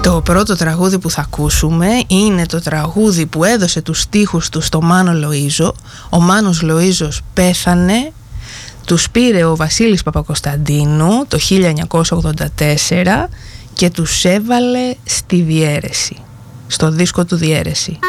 Το πρώτο τραγούδι που θα ακούσουμε είναι το τραγούδι που έδωσε τους στίχους του στο Μάνο Λοΐζο. Ο Μάνος Λοΐζος πέθανε, τους πήρε ο Βασίλης Παπακοσταντίνου το 1984 και τους έβαλε στη διαίρεση, στο δίσκο του Διαίρεση.